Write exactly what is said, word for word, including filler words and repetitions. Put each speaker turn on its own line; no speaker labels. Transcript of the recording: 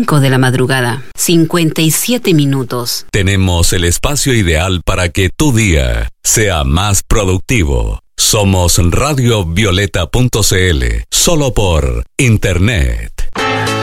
cinco de la madrugada, cincuenta y siete minutos.
Tenemos el espacio ideal para que tu día sea más productivo. Somos radio violeta punto c l, solo por Internet.